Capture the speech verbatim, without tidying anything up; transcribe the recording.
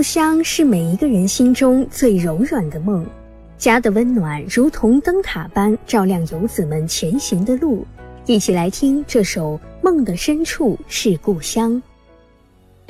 乡是每一个人心中最柔软的梦，家的温暖如同灯塔般照亮游子们前行的路。一起来听这首《梦的深处是故乡》。